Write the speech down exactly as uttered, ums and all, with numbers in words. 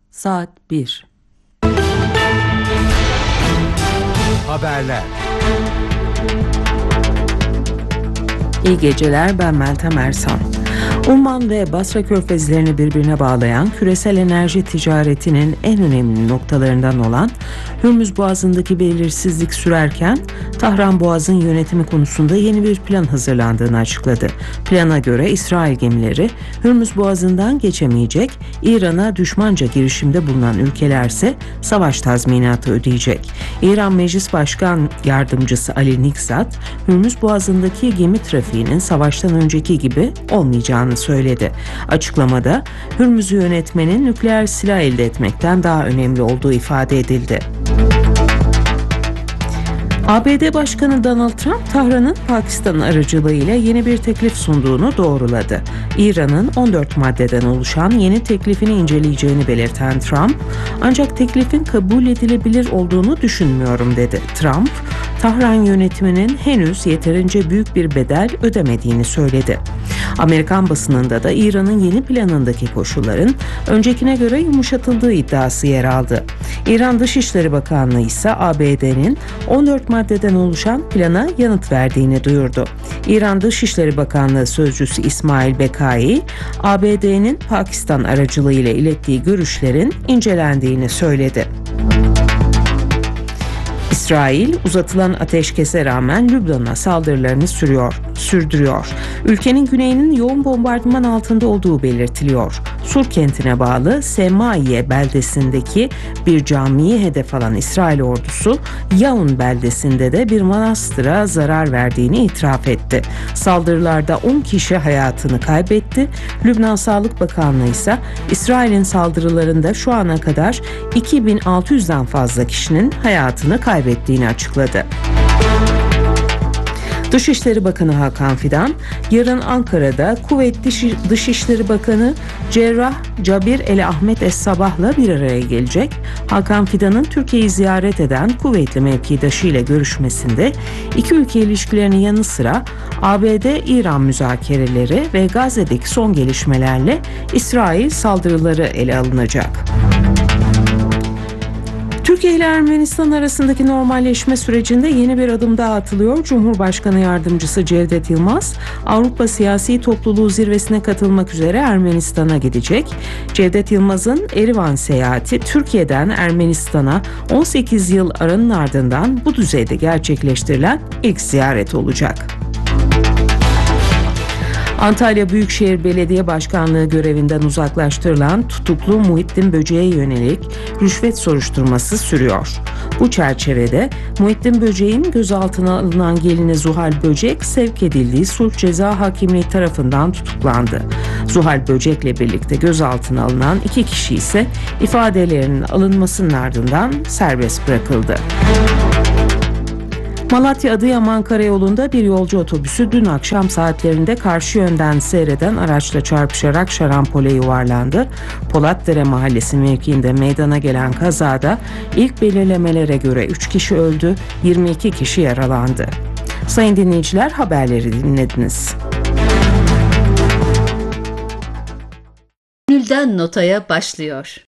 Saat bir. Haberler. İyi geceler, ben Meltem Ersan. Umman ve Basra körfezlerini birbirine bağlayan küresel enerji ticaretinin en önemli noktalarından olan Hürmüz Boğazı'ndaki belirsizlik sürerken Tahran Boğazı'nın yönetimi konusunda yeni bir plan hazırlandığını açıkladı. Plana göre İsrail gemileri Hürmüz Boğazı'ndan geçemeyecek, İran'a düşmanca girişimde bulunan ülkelerse savaş tazminatı ödeyecek. İran Meclis Başkan Yardımcısı Ali Nikzat, Hürmüz Boğazı'ndaki gemi trafiğinin savaştan önceki gibi olmayacağını söyledi. Açıklamada Hürmüz'ü yönetmenin nükleer silah elde etmekten daha önemli olduğu ifade edildi. A B D Başkanı Donald Trump, Tahran'ın Pakistan aracılığıyla yeni bir teklif sunduğunu doğruladı. İran'ın on dört maddeden oluşan yeni teklifini inceleyeceğini belirten Trump, ancak teklifin kabul edilebilir olduğunu düşünmüyorum dedi. Trump, Tahran yönetiminin henüz yeterince büyük bir bedel ödemediğini söyledi. Amerikan basınında da İran'ın yeni planındaki koşulların öncekine göre yumuşatıldığı iddiası yer aldı. İran Dışişleri Bakanlığı ise A B D'nin on dört maddeden oluşan plana yanıt verdiğini duyurdu. İran Dışişleri Bakanlığı Sözcüsü İsmail Bekai, A B D'nin Pakistan aracılığıyla ilettiği görüşlerin incelendiğini söyledi. İsrail uzatılan ateşkese rağmen Lübnan'a saldırılarını sürüyor, sürdürüyor. Ülkenin güneyinin yoğun bombardıman altında olduğu belirtiliyor. Sur kentine bağlı Semaiye beldesindeki bir camiyi hedef alan İsrail ordusu, Yaun beldesinde de bir manastıra zarar verdiğini itiraf etti. Saldırılarda on kişi hayatını kaybetti. Lübnan Sağlık Bakanlığı ise İsrail'in saldırılarında şu ana kadar iki bin altı yüzden fazla kişinin hayatını kaybettiğini açıkladı. Dışişleri Bakanı Hakan Fidan, yarın Ankara'da Kuveyt Dışişleri Bakanı Cerrah Cabir El Ahmet Es Sabah'la bir araya gelecek. Hakan Fidan'ın Türkiye'yi ziyaret eden Kuveytli mevkidaşı ile görüşmesinde iki ülke ilişkilerinin yanı sıra A B D-İran müzakereleri ve Gazze'deki son gelişmelerle İsrail saldırıları ele alınacak. Türkiye ile Ermenistan arasındaki normalleşme sürecinde yeni bir adım daha atılıyor. Cumhurbaşkanı Yardımcısı Cevdet Yılmaz, Avrupa Siyasi Topluluğu zirvesine katılmak üzere Ermenistan'a gidecek. Cevdet Yılmaz'ın Erivan seyahati Türkiye'den Ermenistan'a on sekiz yıl aranın ardından bu düzeyde gerçekleştirilen ilk ziyaret olacak. Antalya Büyükşehir Belediye Başkanlığı görevinden uzaklaştırılan tutuklu Muhittin Böce'ye yönelik rüşvet soruşturması sürüyor. Bu çerçevede Muhittin Böce'nin gözaltına alınan gelini Zuhal Böcek sevk edildiği Sulh Ceza Hakimliği tarafından tutuklandı. Zuhal Böcek'le birlikte gözaltına alınan iki kişi ise ifadelerinin alınmasının ardından serbest bırakıldı. Malatya-Adıyaman karayolunda bir yolcu otobüsü dün akşam saatlerinde karşı yönden seyreden araçla çarpışarak şarampole yuvarlandı. Polatdere Mahallesi mevkiinde meydana gelen kazada ilk belirlemelere göre üç kişi öldü, yirmi iki kişi yaralandı. Sayın dinleyiciler, haberleri dinlediniz. Gönülden Notaya başlıyor.